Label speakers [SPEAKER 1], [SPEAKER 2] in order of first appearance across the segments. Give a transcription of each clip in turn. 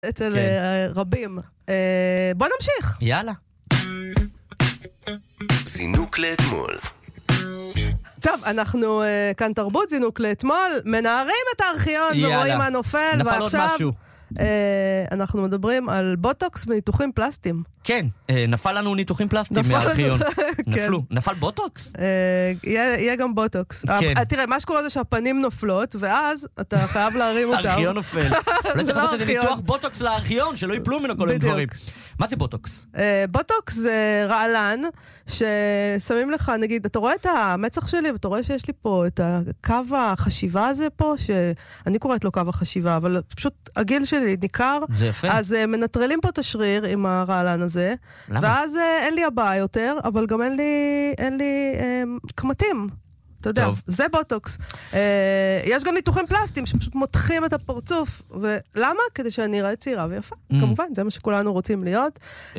[SPEAKER 1] אצל רבים. בוא נמשיך.
[SPEAKER 2] יאללה.
[SPEAKER 3] זינוק לאתמול.
[SPEAKER 1] טוב, אנחנו כאן תרבות, זינוק לאתמול, מנערים את הארכיון ורואים מה נופל,
[SPEAKER 2] נפל עוד משהו.
[SPEAKER 1] אנחנו מדברים על בוטוקס וניתוחים פלסטיים.
[SPEAKER 2] כן, נפל לנו ניתוחים פלסטיים מהארכיון. נפלו. נפל בוטוקס?
[SPEAKER 1] יהיה גם בוטוקס. תראה, מה שקורה זה שהפנים נופלות, ואז אתה חייב להרים אותם.
[SPEAKER 2] הארכיון נופל. אולי צריך לתת איזה ניתוח בוטוקס לארכיון, שלא ייפלו ממנו כל הדברים. מה זה בוטוקס?
[SPEAKER 1] בוטוקס זה רעלן, ששמים לך, נגיד, אתה רואה את המצח שלי, ואתה רואה שיש לי פה את הקו החשיבה הזה פה, שאני קוראת לו קו החשיבה, אבל פשוט הגיל שלי ניכר.
[SPEAKER 2] זה יפה.
[SPEAKER 1] אז מנטרלים פה את השריר עם הרעלן הזה, ואז אין לי הבאה יותר, אבל גם אין לי קמטים. אתה יודע, זה בוטוקס. יש גם ניתוחים פלסטיים שפשוט מותחים את הפרצוף. ולמה? כדי שאני אראה צעירה ויפה. כמובן, זה מה שכולנו רוצים להיות.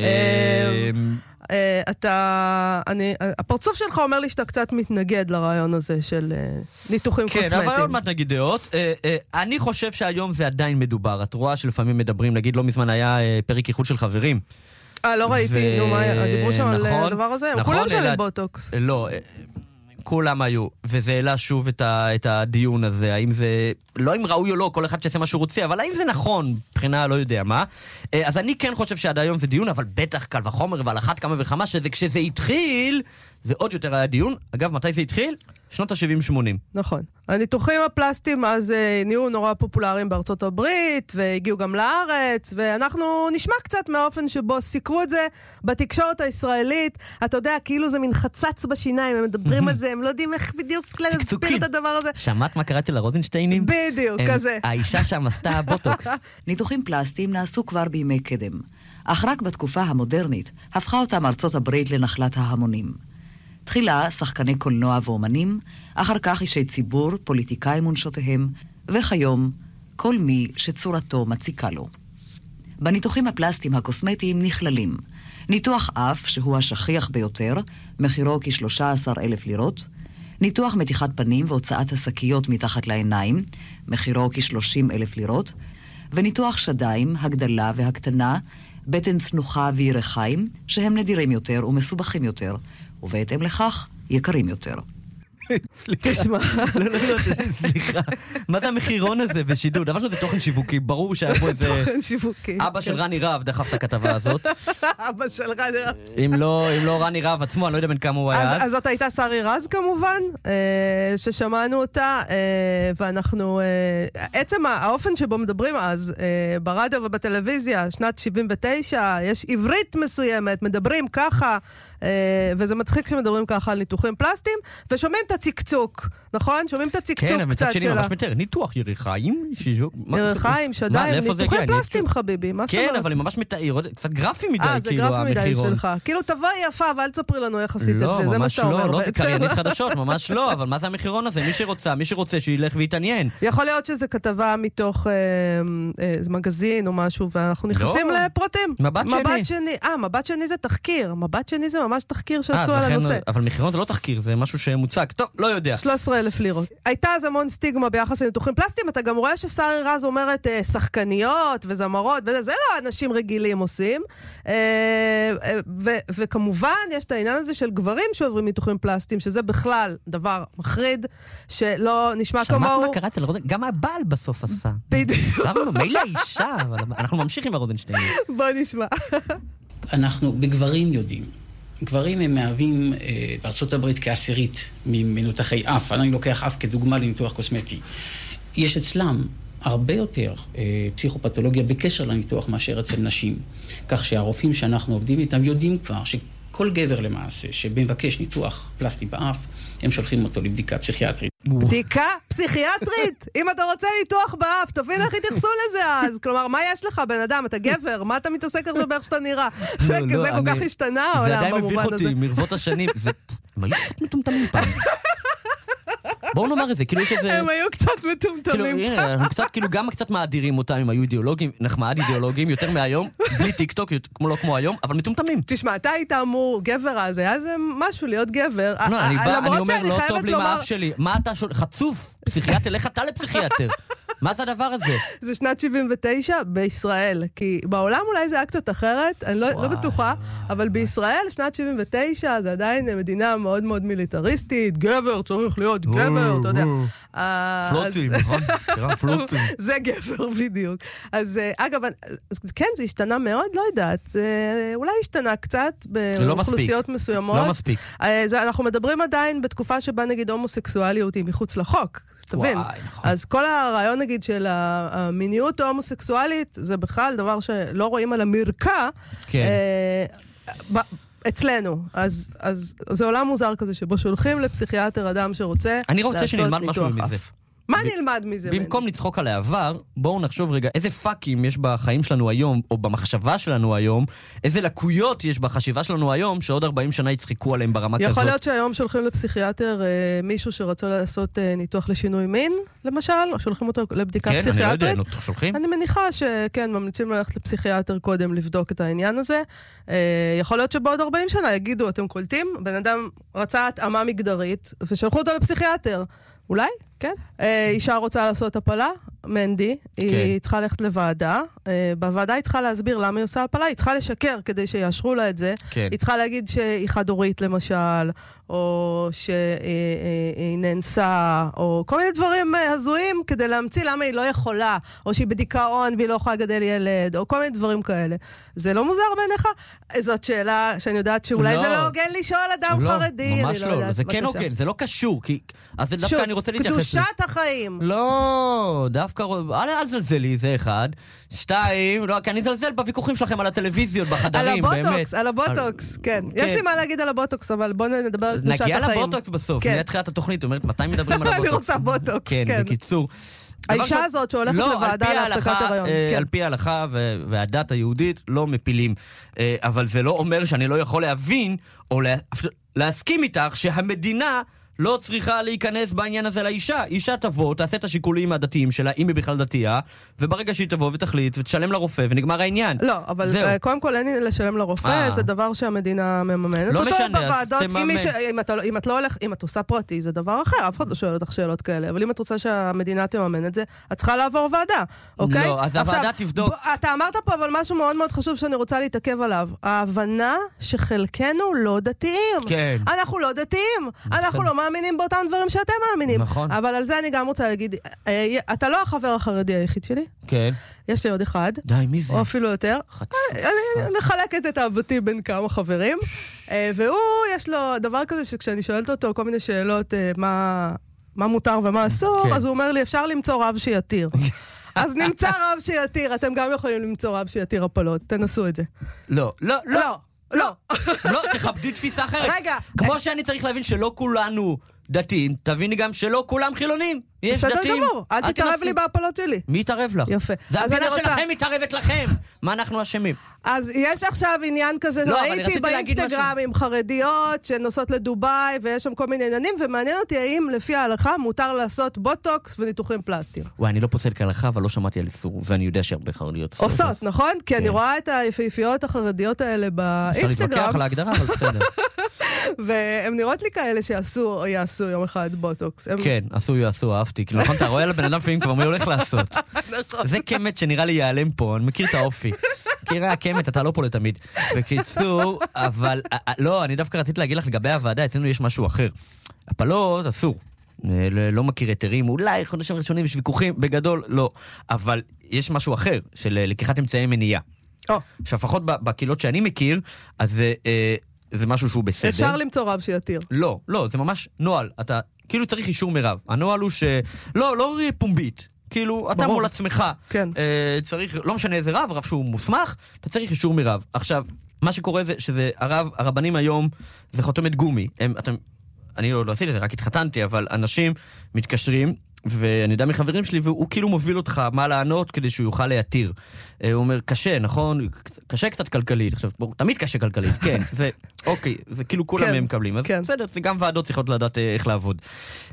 [SPEAKER 1] הפרצוף שלך אומר לי שאתה קצת מתנגד לרעיון הזה של ניתוחים קוסמטיים.
[SPEAKER 2] כן, אבל עוד מעט נגיד דעות. אני חושב שהיום זה עדיין מדובר. את רואה שלפעמים מדברים, נגיד לא מזמן היה פרק איחוד של חברים.
[SPEAKER 1] לא ראיתי, דיברו שם על הדבר הזה. כולם שם בוטוקס.
[SPEAKER 2] לא, כולם היו, וזה העלה שוב את הדיון הזה, האם זה, לא אם ראוי או לא, כל אחד שעשה מה שהוא רוצה, אבל האם זה נכון, מבחינה לא יודע מה. אז אני כן חושב שעד היום זה דיון, אבל בטח קל וחומר, ועל אחת כמה וכמה, כשזה התחיל, זה עוד יותר היה דיון. אגב, מתי זה התחיל? שנות ה-70-80.
[SPEAKER 1] נכון. הניתוחים הפלסטיים אז נהיו נורא פופולריים בארצות הברית, והגיעו גם לארץ, ואנחנו נשמע קצת מהאופן שבו סיקרו את זה בתקשורת הישראלית. אתה יודע, כאילו זה מין חצץ בשיניים, הם מדברים על זה, הם לא יודעים איך בדיוק להסביר את הדבר הזה.
[SPEAKER 2] שמעת מה קראתי לרוזנשטיינים?
[SPEAKER 1] בדיוק, כזה.
[SPEAKER 2] האישה שם עשתה בוטוקס.
[SPEAKER 4] ניתוחים פלסטיים נעשו כבר בימי קדם, אך רק בתקופה המודרנית הפכה אותם ארצות הברית לנחלת ההמונים. תחילה שחקני קולנוע ואומנים, אחר כך אישי ציבור, פוליטיקאים ונשותיהם, וכיום כל מי שצורתו מציקה לו. בניתוחים הפלסטיים הקוסמטיים נכללים ניתוח אף, שהוא השכיח ביותר, מחירו כ-13,000 לירות, ניתוח מתיחת פנים והוצאת השקיות מתחת לעיניים, מחירו כ-30,000 לירות, וניתוח שדיים, הגדלה והקטנה, בטן צנוחה וירחיים, שהם נדירים יותר ומסובכים יותר, ובהתאם לכך יקרים יותר.
[SPEAKER 2] סליחה. לא, סליחה. מה זה המחירון הזה בשידור? דבר שזה תוכן שיווקי, ברור שהיה פה איזה...
[SPEAKER 1] תוכן שיווקי.
[SPEAKER 2] אבא של רני רב דחף את הכתבה הזאת.
[SPEAKER 1] אבא של רני רב.
[SPEAKER 2] אם לא רני רב עצמו, אני לא יודע בין כמה הוא היה.
[SPEAKER 1] אז זאת הייתה שרי רז כמובן, ששמענו אותה, ואנחנו... עצם האופן שבו מדברים אז, ברדיו ובטלוויזיה, שנת 79, יש עברית מסוימת, מדברים ככה, וזה מצחיק שמדברים ככה על ניתוחים פלסטיים, ושומעים את הצקצוק, נכון? שומעים את הצקצוק קצת שלה.
[SPEAKER 2] כן, מצד שני ממש מתאר, ניתוח ירחיים,
[SPEAKER 1] ירחיים, שדיים, ניתוחים פלסטיים חביבי, מה זאת אומרת?
[SPEAKER 2] כן, אבל הם ממש מתאר, קצת גרפי מדי,
[SPEAKER 1] זה גרפי מדי שלך. כאילו תבואי יפה, ואל תספרי לנו איך עשית את זה, זה מה שאתה אומר.
[SPEAKER 2] לא, זה קריינית חדשות, ממש לא, אבל מה זה המחירון הזה? מי שרוצה, שילך ויתעניין.
[SPEAKER 1] יכול להיות שזה כתבה מתוך מגזין או משהו, ואנחנו נכנסים לפרטים. מבט שני זה תחקיר. מבט שני זה ממש תחקיר שעשו על הנושא.
[SPEAKER 2] אבל מחירון זה לא תחקיר, זה משהו שמוצג. טוב, לא יודע.
[SPEAKER 1] 13,000 לירות. הייתה אז המון סטיגמה ביחס לניתוחים פלסטיים, אתה גם רואה ששרי רז אומרת שחקניות וזמרות, וזה לא אנשים רגילים עושים. וכמובן יש את העניין הזה של גברים שעוברים ניתוחים פלסטיים, שזה בכלל דבר מחריד, שלא נשמע כמוהו.
[SPEAKER 2] שמעת מה קראת? גם הבעל בסוף עשה.
[SPEAKER 1] בדיוק.
[SPEAKER 2] מילא האישה, אבל אנחנו ממשיכים הרודנשטיין.
[SPEAKER 1] בוא נשמע.
[SPEAKER 5] אנחנו בגברים יודעים. גברים הם מהווים בארצות הברית כעשירית ממנותחי אף. אני לוקח אף כדוגמה לניתוח קוסמטי. יש אצלם הרבה יותר פסיכופתולוגיה בקשר לניתוח מאשר אצל נשים. כך שהרופאים שאנחנו עובדים איתם יודעים כבר שכל גבר למעשה שמבקש ניתוח פלסטי באף, הם שולחים אותו לבדיקה פסיכיאטרית.
[SPEAKER 1] בדיקה פסיכיאטרית? אם אתה רוצה ניתוח באף, תבין איך התייחסו לזה אז. כלומר, מה יש לך, בן אדם? אתה גבר? מה אתה מתעסק עכשיו באיך שאתה נראה? זה כזה כל כך השתנה העולם במובן הזה.
[SPEAKER 2] זה עדיין מביך אותי, מרבות השנים. הם היו קצת מטומטמים פעם. בואו נאמר את זה, כאילו שזה...
[SPEAKER 1] הם היו קצת מטומטמים.
[SPEAKER 2] כאילו גם קצת מאדירים אותם, הם היו אידיאולוגים, נחמד אידיאולוגים, יותר מהיום, בלי טיקטוק, לא כמו היום, אבל מטומטמים.
[SPEAKER 1] תשמע, אתה היית אמור גבר אז, היה זה משהו להיות גבר.
[SPEAKER 2] לא, אני אומר, לא טוב לי מהאף שלי. מה אתה שואל? חצוף, פסיכיאטר, לך אתה לפסיכיאטר. מה זה הדבר הזה?
[SPEAKER 1] זה שנת 79 בישראל, כי בעולם אולי זה היה קצת אחרת, אני לא בטוחה, אבל בישראל שנת 79 זה עדיין מדינה מאוד מאוד מיליטריסטית, גבר צריך להיות גבר, אתה יודע.
[SPEAKER 2] פלוצים, נכון? פלוצים.
[SPEAKER 1] זה גבר בדיוק. אז אגב, כן, זה השתנה מאוד, לא יודעת, אולי השתנה קצת באוכלוסיות מסוימות.
[SPEAKER 2] לא מספיק.
[SPEAKER 1] אנחנו מדברים עדיין בתקופה שבה נגיד הומוסקסואליות היא מחוץ לחוק. תבין. אז כל הרעיון, נגיד, של המיניות ההומוסקסואלית, זה בכלל דבר שלא רואים על המרקע אצלנו. אז זה עולם מוזר כזה, שבו שולחים לפסיכיאטר אדם שרוצה לעשות ניתוח אף.
[SPEAKER 2] אני רוצה שנלמד משהו מזה.
[SPEAKER 1] מה נלמד מזה?
[SPEAKER 2] במקום לצחוק על העבר, בואו נחשוב רגע איזה פאקים יש בחיים שלנו היום, או במחשבה שלנו היום, איזה לקויות יש בחשיבה שלנו היום, שעוד 40 שנה יצחקו עליהם ברמה כזאת.
[SPEAKER 1] יכול להיות שהיום שולחים לפסיכיאטר מישהו שרצה לעשות ניתוח לשינוי מין, למשל, או שולחים אותו לבדיקה פסיכיאטרית.
[SPEAKER 2] כן, אני לא יודע, שולחים?
[SPEAKER 1] אני מניחה שכן, ממליצים ללכת לפסיכיאטר קודם לבדוק את העניין הזה. יכול להיות שבעוד 40 שנה יגידו, אתם קולטים? בן אדם רצה התאמה מגדרית, ושלחו אותו לפסיכיאטר. אולי? כן. אישה רוצה לעשות הפלה, מנדי, היא צריכה ללכת לוועדה, בוועדה היא צריכה להסביר למה היא עושה הפלה, היא צריכה לשקר כדי שיאשרו לה את זה, היא צריכה להגיד שהיא חד-הורית למשל, או שהיא נאנסה, או כל מיני דברים הזויים כדי להמציא למה היא לא יכולה, או שהיא בדיכאון והיא לא יכולה לגדל ילד, או כל מיני דברים כאלה. זה לא מוזר בעיניך? זאת שאלה שאני יודעת שאולי זה לא הוגן לשאול אדם חרדי.
[SPEAKER 2] ממש לא, זה כן הוגן, זה לא קשור, אז דווקא אני רוצה להתייחס.
[SPEAKER 1] קדושת החיים.
[SPEAKER 2] לא, דווקא, אל זלזלי, זה אחד. 2, כי אני זלזל בוויכוחים שלכם על הטלוויזיות, בחדרים, באמת.
[SPEAKER 1] על הבוטוקס, כן. יש לי מה להגיד על הבוטוקס, אבל בואו נדבר על קדושת החיים.
[SPEAKER 2] נגיע לבוטוקס בסוף, נהיה תחילת התוכנית, אומרת, מתי מדברים על הבוטוקס?
[SPEAKER 1] אני רוצה בוטוקס, כן.
[SPEAKER 2] כן, בקיצור.
[SPEAKER 1] האישה הזאת שהולכת לוועדה להפסקת הריון.
[SPEAKER 2] על פי ההלכה והדת היהודית לא מפילים. אבל זה לא אומר שאני לא יכול להבין, או להסכים איתך שהמדינה לא צריכה להיכנס בעניין הזה לאישה. אישה תבוא, תעשה את השיקולים הדתיים שלה, אם היא בכלל דתייה, וברגע שהיא תבוא ותחליט ותשלם לרופא ונגמר העניין.
[SPEAKER 1] לא, אבל קודם כל אין לי לשלם לרופא, זה דבר שהמדינה מממנת.
[SPEAKER 2] לא משנה, אז
[SPEAKER 1] תממן. אם את עושה פרטי, זה דבר אחר, אף אחד לא שואל אותך שאלות כאלה, אבל אם את רוצה שהמדינה תממן את זה, את צריכה לעבור ועדה, אוקיי?
[SPEAKER 2] לא, אז הוועדה תבדוק.
[SPEAKER 1] אתה אמרת פה אבל משהו מאוד מאוד חשוב שאני רוצה להתעכב עליו. ההבנה שחלקנו לא דתיים.
[SPEAKER 2] כן.
[SPEAKER 1] אנחנו לא דתיים. אנחנו לא מאמינים באותם דברים שאתם מאמינים.
[SPEAKER 2] נכון.
[SPEAKER 1] אבל על זה אני גם רוצה להגיד, אתה לא החבר החרדי היחיד שלי.
[SPEAKER 2] כן.
[SPEAKER 1] יש לי עוד אחד.
[SPEAKER 2] די, מי זה?
[SPEAKER 1] או אפילו יותר. אני מחלקת את אהבתי בין כמה חברים. והוא, יש לו דבר כזה שכשאני שואלת אותו כל מיני שאלות, מה מותר ומה אסור, אז הוא אומר לי, אפשר למצוא רב שיתיר. אז נמצא רב שיתיר. אתם גם יכולים למצוא רב שיתיר הפלות. תנסו את זה.
[SPEAKER 2] לא, לא, לא.
[SPEAKER 1] לא.
[SPEAKER 2] לא, תכבדי תפיסה אחרת.
[SPEAKER 1] רגע.
[SPEAKER 2] כמו שאני צריך להבין שלא כולנו דתיים, תביני גם שלא כולם חילונים. יש דתיים.
[SPEAKER 1] בסדר גמור, אל תתערב לי בהפלות שלי.
[SPEAKER 2] מי יתערב לך?
[SPEAKER 1] יפה.
[SPEAKER 2] זה המדינה שלכם מתערבת לכם. מה אנחנו אשמים?
[SPEAKER 1] אז יש עכשיו עניין כזה, ראיתי באינסטגרם עם חרדיות שנוסעות לדוביי, ויש שם כל מיני עניינים, ומעניין אותי האם לפי ההלכה מותר לעשות בוטוקס וניתוחים פלסטיים.
[SPEAKER 2] וואי, אני לא פוסל כהלכה, אבל לא שמעתי על איסור, ואני יודע שהרבה חרדיות
[SPEAKER 1] עושות, נכון? כי אני רואה את היפהפיות החרדיות האלה באינסטגרם.
[SPEAKER 2] אפשר להתווכח על ההגדרה, אבל בסדר.
[SPEAKER 1] והן נראות לי כאלה שיעשו או יעשו יום אחד בוטוקס.
[SPEAKER 2] כן, יעשו, אהבתי. נכון, אתה רואה לבן אדם לפעמים כבר מה הולך לעשות. זה קמת שנראה לי ייעלם פה, אני מכיר את האופי. מכירה, קמת, אתה לא פה לתמיד. בקיצור, אבל, לא, אני דווקא רציתי להגיד לך לגבי הוועדה, אצלנו יש משהו אחר. הפלות אסור. לא מכיר היתרים, אולי חודשים ראשונים יש ויכוחים, בגדול לא. אבל יש משהו אחר, של לקיחת אמצעי מניעה. שלפחות בקהילות שאני מכיר, אז זה משהו שהוא בסדר.
[SPEAKER 1] אפשר למצוא רב שיתיר.
[SPEAKER 2] לא, זה ממש נועל. אתה כאילו צריך אישור מרב. הנועל הוא לא פומבית. כאילו, אתה מול עצמך.
[SPEAKER 1] כן.
[SPEAKER 2] צריך, לא משנה איזה רב שהוא מוסמך, אתה צריך אישור מרב. עכשיו, מה שקורה זה שזה הרבנים היום, זה חותמת גומי. אני לא עשיתי את זה, רק התחתנתי, אבל אנשים מתקשרים, ואני יודע מחברים שלי, והוא כאילו מוביל אותך מה לענות כדי שהוא יוכל להתיר. הוא אומר, קשה, נכון? קשה קצת כלכלית. עכשיו, תמיד קשה כלכלית, כן. זה, אוקיי, זה כאילו כולם הם מקבלים. אז בסדר, זה גם ועדות צריכות לדעת איך לעבוד.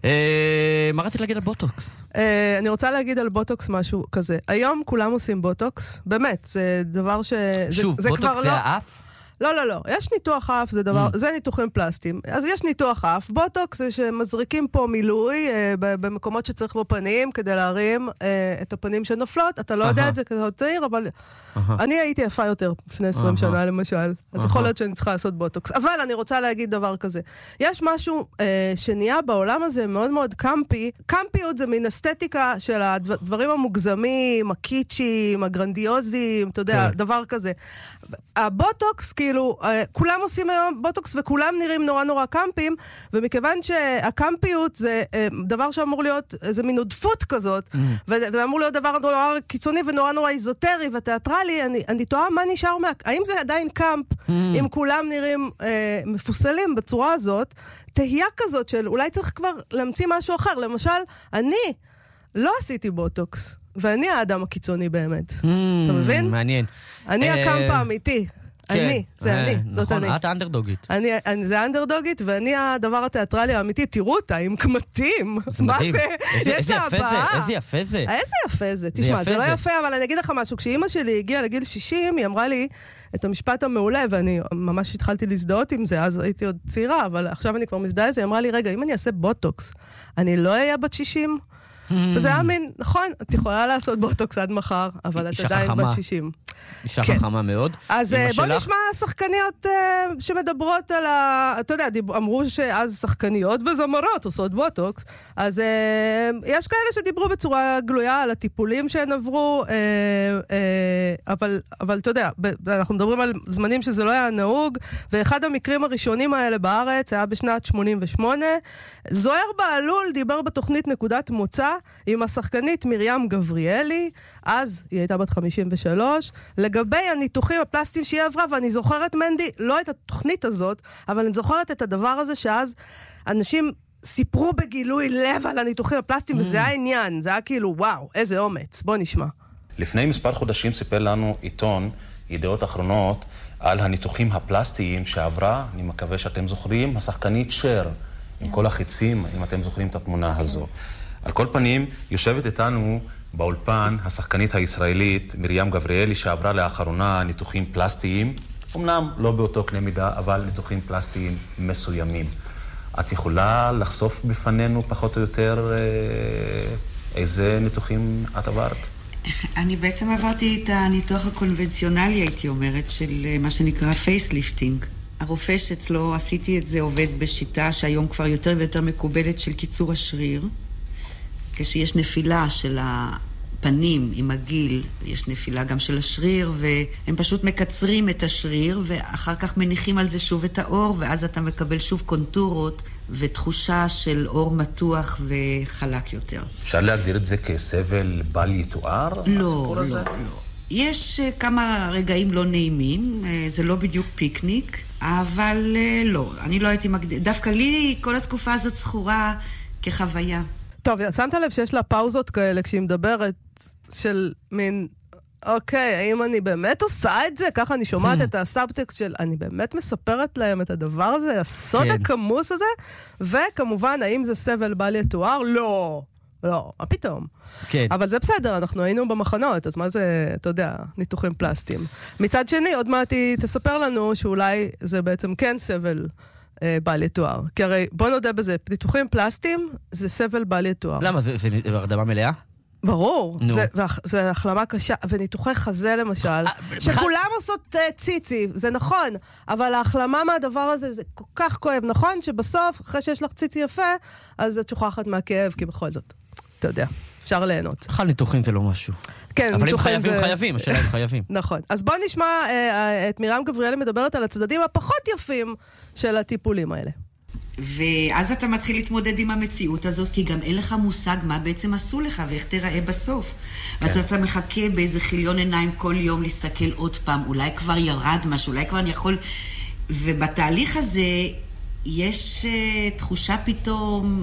[SPEAKER 2] מה רצית להגיד על בוטוקס?
[SPEAKER 1] אני רוצה להגיד על בוטוקס משהו כזה. היום כולם עושים בוטוקס. באמת, זה דבר ש...
[SPEAKER 2] שוב, בוטוקס זה האף?
[SPEAKER 1] לא. יש ניתוח אף, זה ניתוחים פלסטיים. אז יש ניתוח אף. בוטוקס זה שמזריקים פה מילוי במקומות שצריך בו פנים, כדי להרים את הפנים שנופלות. אתה לא יודע את זה כזה צעיר, אבל אני הייתי יפה יותר לפני 20 שנה למשל. אז יכול להיות שאני צריכה לעשות בוטוקס. אבל אני רוצה להגיד דבר כזה. יש משהו שנהיה בעולם הזה מאוד מאוד קמפי. קמפיות זה מין אסתטיקה של הדברים המוגזמים, הקיצ'ים, הגרנדיוזים, אתה יודע, דבר כזה. הבוטוקס, כאילו, כולם עושים היום בוטוקס וכולם נראים נורא נורא קמפים, ומכיוון שהקמפיות זה דבר שאמור להיות, זה מין עודפות כזאת, וזה אמור להיות דבר נורא קיצוני ונורא נורא איזוטרי ותיאטרלי, אני תוהה מה נשאר האם זה עדיין קמפ, אם כולם נראים מפוסלים בצורה הזאת, תהייה כזאת של אולי צריך כבר להמציא משהו אחר. למשל, אני לא עשיתי בוטוקס, ואני האדם הקיצוני באמת. אתה מבין?
[SPEAKER 2] מעניין.
[SPEAKER 1] אני הקמפ האמיתי. אני, זה אני, זאת אני.
[SPEAKER 2] נכון, את האנדרדוגית.
[SPEAKER 1] זה האנדרדוגית, ואני הדבר התיאטרלי האמיתי. תראו אותה, עם קמטים. מה זה? יש לה הבאה.
[SPEAKER 2] איזה יפה זה.
[SPEAKER 1] איזה יפה זה. תשמע, זה לא יפה, אבל אני אגיד לך משהו. כשאמא שלי הגיעה לגיל 60, היא אמרה לי את המשפט המעולה, ואני ממש התחלתי להזדהות עם זה, אז הייתי עוד צעירה, אבל עכשיו אני כבר מזדהה את זה. היא אמרה לי, רגע, אם אני אעשה בוטוקס, אני לא אהיה בת 60? וזה היה מין, נכון, את יכולה לעשות בוטוקס עד מחר, אבל את עדיין בת 60.
[SPEAKER 2] אישה חכמה מאוד.
[SPEAKER 1] אז בוא נשמע שחקניות שמדברות על אתה יודע, אמרו שאז שחקניות וזמרות עושות בוטוקס, אז יש כאלה שדיברו בצורה גלויה על הטיפולים שהן עברו, אבל אתה יודע, אנחנו מדברים על זמנים שזה לא היה נהוג, ואחד המקרים הראשונים האלה בארץ היה בשנת 88. זוהר בעלול דיבר בתוכנית נקודת מוצא עם השחקנית מרים גבריאלי, אז היא הייתה בת 53, לגבי הניתוחים הפלסטיים שהיא עברה, ואני זוכרת, מנדי, לא את התוכנית הזאת, אבל אני זוכרת את הדבר הזה שאז אנשים סיפרו בגילוי לב על הניתוחים הפלסטיים, וזה היה עניין, זה היה כאילו, וואו, איזה אומץ. בוא נשמע.
[SPEAKER 3] לפני מספר חודשים סיפר לנו עיתון ידיעות אחרונות על הניתוחים הפלסטיים שעברה, אני מקווה שאתם זוכרים, השחקנית שר, עם כל החיצים, אם אתם זוכרים את התמונה הזו. על כל פנים, יושבת איתנו באולפן השחקנית הישראלית מרים גבריאלי, שעברה לאחרונה ניתוחים פלסטיים, אמנם לא באותו קנה מידה, אבל ניתוחים פלסטיים מסוימים. את יכולה לחשוף בפנינו פחות או יותר איזה ניתוחים את עברת?
[SPEAKER 6] אני בעצם עברתי את הניתוח הקונבנציונלי, הייתי אומרת, של מה שנקרא פייסליפטינג. הרופא שאצלו עשיתי את זה עובד בשיטה שהיום כבר יותר ויותר מקובלת של קיצור השריר. כשיש נפילה של הפנים עם הגיל, יש נפילה גם של השריר, והם פשוט מקצרים את השריר, ואחר כך מניחים על זה שוב את האור, ואז אתה מקבל שוב קונטורות ותחושה של אור מתוח וחלק יותר.
[SPEAKER 3] אפשר להגדיר את זה כסבל בל יתואר?
[SPEAKER 6] לא. יש כמה רגעים לא נעימים, זה לא בדיוק פיקניק, אבל לא, אני לא הייתי מגדיר. דווקא לי כל התקופה הזאת זכורה כחוויה.
[SPEAKER 1] טוב, שמת לב שיש לה פאוזות כאלה כשהיא מדברת של מין, אוקיי, האם אני באמת עושה את זה? ככה אני שומעת את הסאבטקסט של, אני באמת מספרת להם את הדבר הזה, הסוד הכמוס הזה, וכמובן, האם זה סבל בל יתואר? לא, מה פתאום?
[SPEAKER 2] כן.
[SPEAKER 1] אבל זה בסדר, אנחנו היינו במחנות, אז מה זה, אתה יודע, ניתוחים פלסטיים. מצד שני, עוד מעט היא תספר לנו שאולי זה בעצם כן סבל בל יתואר. כי הרי בוא נודה בזה, ניתוחים פלסטיים זה סבל בל יתואר.
[SPEAKER 2] למה? זה הרדמה מלאה?
[SPEAKER 1] ברור, זה החלמה קשה, וניתוחי חזה למשל, שכולם עושות ציצי, זה נכון, אבל ההחלמה מהדבר הזה זה כל כך כואב, נכון? שבסוף, אחרי שיש לך ציצי יפה, אז את שוכחת מהכאב, כי בכל זאת, אתה יודע, אפשר ליהנות.
[SPEAKER 2] בכלל ניתוחים זה לא משהו.
[SPEAKER 1] כן,
[SPEAKER 2] אבל אם חייבים, השאלה הם חייבים.
[SPEAKER 1] נכון. אז בוא נשמע את מרים גבריאלי מדברת על הצדדים הפחות יפים של הטיפולים האלה.
[SPEAKER 6] ואז אתה מתחיל להתמודד עם המציאות הזאת, כי גם אין לך מושג מה בעצם עשו לך ואיך תראה בסוף. אז אתה מחכה באיזה חיליון עיניים כל יום להסתכל עוד פעם, אולי כבר ירד משהו, אולי כבר אני יכול... ובתהליך הזה יש תחושה פתאום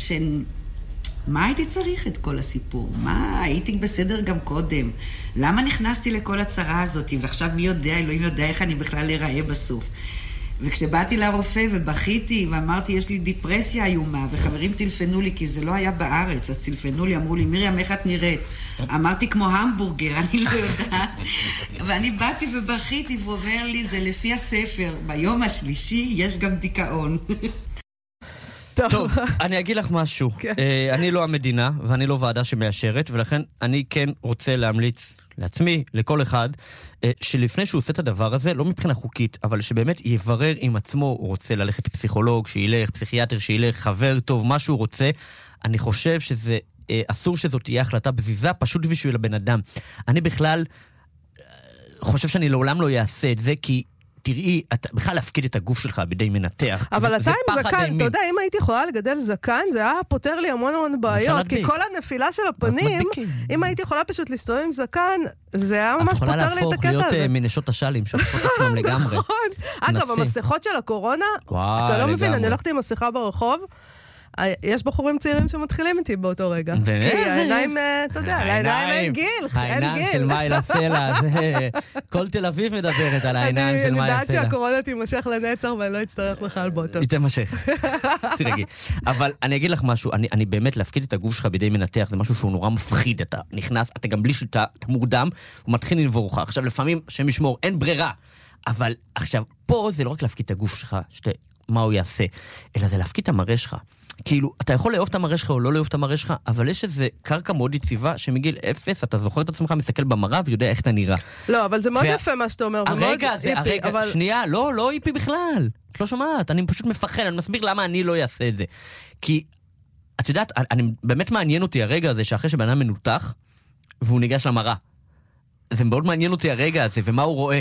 [SPEAKER 6] מה הייתי צריך את כל הסיפור? מה, הייתי בסדר גם קודם? למה נכנסתי לכל הצרה הזאת? ועכשיו מי יודע, אלוהים יודע איך אני בכלל אראה בסוף. וכשבאתי לרופא ובכיתי ואמרתי, יש לי דיפרסיה איומה, וחברים טלפנו לי, כי זה לא היה בארץ, אז טלפנו לי, אמרו לי, מרים, איך את נראית? אמרתי כמו המבורגר, אני לא יודעת. ואני באתי ובכיתי, והוא אומר לי, זה לפי הספר, ביום השלישי יש גם דיכאון.
[SPEAKER 2] טוב, אני אגיד לך משהו. אני לא המדינה, ואני לא ועדה שמאשרת, ולכן אני כן רוצה להמליץ לעצמי, לכל אחד, שלפני שהוא עושה את הדבר הזה, לא מבחינה חוקית, אבל שבאמת יברר עם עצמו, הוא רוצה ללכת לפסיכולוג, שילך, פסיכיאטר, שילך, חבר טוב, מה שהוא רוצה. אני חושב שזה, אסור שזאת תהיה החלטה בזיזה, פשוט בשביל הבן אדם. אני בכלל חושב שאני לעולם לא אעשה את זה, כי תראי, אתה בכלל להפקיד את הגוף שלך בידי מנתח.
[SPEAKER 1] אבל אתה עם זקן, אתה יודע, אם הייתי יכולה לגדל זקן, זה היה פותר לי המון בעיות, כי כל הנפילה של הפנים, אם הייתי יכולה פשוט להסתובב עם זקן, זה היה ממש פותר לי את הקטע הזה.
[SPEAKER 2] את יכולה להפוך להיות מנשות השלים, שעושות עצמם לגמרי.
[SPEAKER 1] נכון. אגב, המסכות של הקורונה, אתה לא מבין, אני הולכת עם מסכה ברחוב, יש בחורים צעירים שמתחילים איתי באותו רגע.
[SPEAKER 2] באמת?
[SPEAKER 1] כי העיניים, אתה יודע, העיניים אין גיל, אין גיל.
[SPEAKER 2] העיניים של מיילה סלע, כל תל אביב מדברת על העיניים של מיילה סלע.
[SPEAKER 1] אני יודעת שהקורונה תימשך לנצר ואני לא אצטרך בכלל בוטוקס.
[SPEAKER 2] היא תימשך, תרגי. אבל אני אגיד לך משהו, אני באמת להפקיד את הגוף שלך בידי מנתח, זה משהו שהוא נורא מפחיד, אתה נכנס, אתה גם בלי שיטה, אתה מורדם, הוא מתחיל לנבור לך. עכשיו לפעמים, שם ישמור, אין ברירה. אבל עכשיו, פה זה לא רק להפקיד את הגוף שלך, מה הוא יעשה, אלא זה להפקיד את המראה שלך. כאילו, אתה יכול לאהוב את המראה שלך או לא לאהוב את המראה שלך, אבל יש איזה קרקע מאוד יציבה שמגיל 0, אתה זוכר את עצמך, מסתכל במראה ויודע איך אתה נראה.
[SPEAKER 1] לא, אבל זה מאוד יפה מה שאתה אומר.
[SPEAKER 2] הרגע, שנייה, לא איפי בכלל. את לא שומעת, אני פשוט מפחד, אני מסביר למה אני לא אעשה את זה. כי, את יודעת, באמת מעניין אותי הרגע הזה, שאחרי שבן אדם מנותח, והוא ניגש למראה. זה מאוד מעניין אותי הרגע הזה, ומה הוא רואה.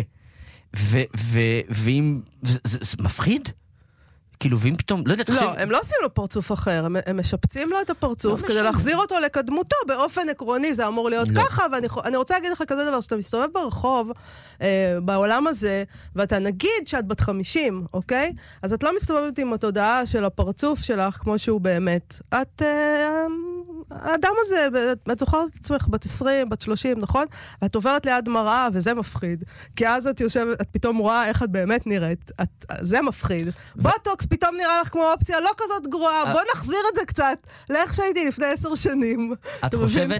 [SPEAKER 2] ואם, זה מפחיד? כאילו, ואם פתאום, לא יודעת...
[SPEAKER 1] לא, הם לא עושים לו פרצוף אחר, הם משפצים לו את הפרצוף כדי להחזיר אותו לקדמותו, באופן עקרוני זה אמור להיות ככה, ואני רוצה להגיד לך כזה דבר, שאתה מסתובב ברחוב, בעולם הזה, ואתה נגיד שאת בת 50, אוקיי? אז את לא מסתובבת עם התודעה של הפרצוף שלך כמו שהוא באמת. את... האדם הזה, את זוכרת את עצמך בת 20, בת 30, נכון? ואת עוברת ליד מראה, וזה מפחיד. כי אז את יושבת, את פתאום רואה איך את באמת נראית. זה מפחיד. בוטוקס פתאום נראה לך כמו אופציה לא כזאת גרועה. בוא נחזיר את זה קצת לאיך שהייתי לפני 10 שנים.
[SPEAKER 2] את חושבת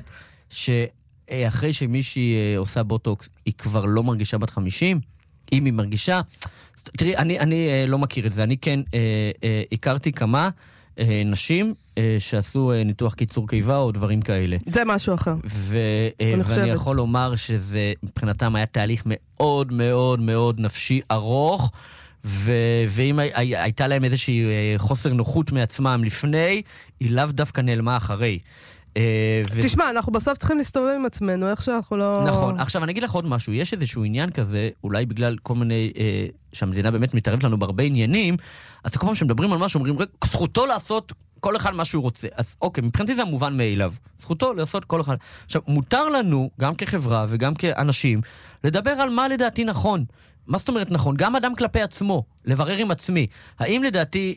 [SPEAKER 2] שאחרי שמישהי עושה בוטוקס, היא כבר לא מרגישה בת 50? אם היא מרגישה... תראי, אני לא מכיר את זה. אני כן הכרתי כמה... נשים שעשו ניתוח קיצור קיבה או דברים כאלה.
[SPEAKER 1] זה משהו אחר.
[SPEAKER 2] ואני יכול לומר שזה מבחינתם היה תהליך מאוד מאוד מאוד נפשי ארוך, ואם הייתה להם איזושהי חוסר נוחות מעצמם לפני, היא לאו דווקא נעלמה אחרי.
[SPEAKER 1] תשמע, אנחנו בסוף צריכים להסתובב עם עצמנו, איך שאנחנו לא...
[SPEAKER 2] נכון. עכשיו, אני אגיד לך עוד משהו. יש איזשהו עניין כזה, אולי בגלל כל מיני... שהמדינה באמת מתערבת לנו בהרבה עניינים, אז כל פעם שמדברים על משהו, אומרים, זכותו לעשות כל אחד מה שהוא רוצה. אז אוקיי, מבחינתי זה המובן מאליו. זכותו לעשות כל אחד. עכשיו, מותר לנו, גם כחברה וגם כאנשים, לדבר על מה לדעתי נכון. מה זאת אומרת נכון? גם אדם כלפי עצמו, לברר עם עצמי. האם לדעתי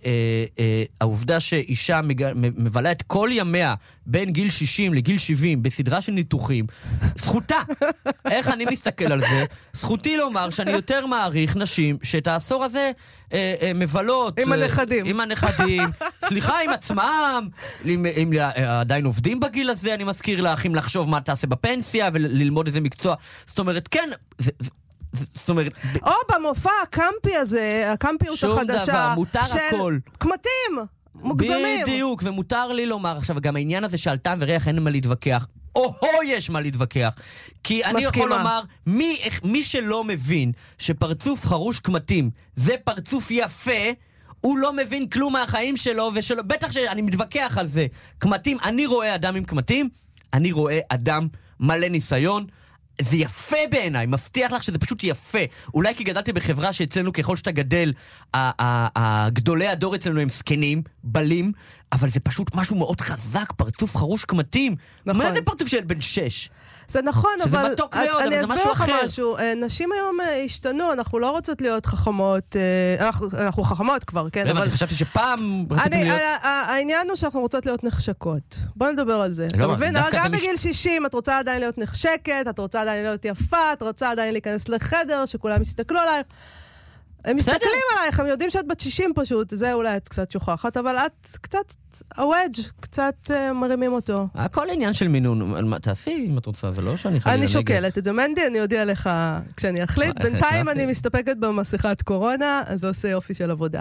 [SPEAKER 2] העובדה שאישה מבלה את כל ימיה בין גיל 60 לגיל 70 בסדרה של ניתוחים, זכותה. איך אני מסתכל על זה? זכותי לומר שאני יותר מעריך נשים שאת העשור הזה מבלות.
[SPEAKER 1] עם הנכדים.
[SPEAKER 2] עם הנכדים. סליחה, עם עצמם. אם עדיין עובדים בגיל הזה, אני מזכיר לך, אם לחשוב מה תעשה בפנסיה וללמוד איזה מקצוע. זאת אומרת, כן, זאת אומרת...
[SPEAKER 1] או במופע הקמפי הזה, הקמפיות החדשה...
[SPEAKER 2] שום דבר, מותר הכל.
[SPEAKER 1] קמטים, מוגזמים.
[SPEAKER 2] בדיוק, ומותר לי לומר עכשיו, גם העניין הזה שעל טעם וריח אין מה להתווכח. יש מה להתווכח. כי אני יכול לומר, מי שלא מבין שפרצוף חרוש קמטים זה פרצוף יפה, הוא לא מבין כלום מהחיים שלו, בטח שאני מתווכח על זה. קמטים, אני רואה אדם עם קמטים, אני רואה אדם מלא ניסיון, זה יפה בעיניי, מבטיח לך שזה פשוט יפה. אולי כי גדלתי בחברה שאצלנו ככל שאתה גדל, גדולי הדור אצלנו הם סקנים, בלים, אבל זה פשוט משהו מאוד חזק, פרצוף חרוש קמטים. נכון. מה זה פרצוף של בן 6?
[SPEAKER 1] זה נכון,
[SPEAKER 2] שזה אבל... מתוק מאוד, אבל זה משהו אחר.
[SPEAKER 1] אני אסביר לך משהו. נשים היום השתנו, אנחנו לא רוצות להיות חכמות, אנחנו חכמות כבר, כן?
[SPEAKER 2] אבל... חשבתי שפעם...
[SPEAKER 1] העניין הוא שאנחנו רוצות להיות נחשקות. בוא נדבר על זה. אתה מבין? גם בגיל 60 את רוצה עדיין להיות נחשקת, את רוצה עדיין להיות יפה, את רוצה עדיין להיכנס לחדר, שכולם יסתכלו עלייך. הם מסתכלים עלייך, הם יודעים שאת בת 60 פשוט, זה אולי את קצת שוכחת, אבל את קצת, הוודג' קצת מרימים אותו.
[SPEAKER 2] הכל עניין של מינון, תעשי אם את רוצה, זה לא שאני חלילה נגד.
[SPEAKER 1] אני שוקלת את זה, מנדי, אני אודיע לך כשאני אחליט. בינתיים אני מסתפקת במסכת קורונה, אז זה עושה יופי של עבודה.